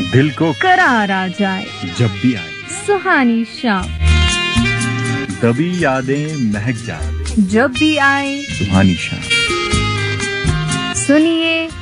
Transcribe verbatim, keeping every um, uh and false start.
दिल को करार आ जाए जब भी आए सुहानी शाम, तभी यादें महक जाए जब भी आए सुहानी शाम। सुनिए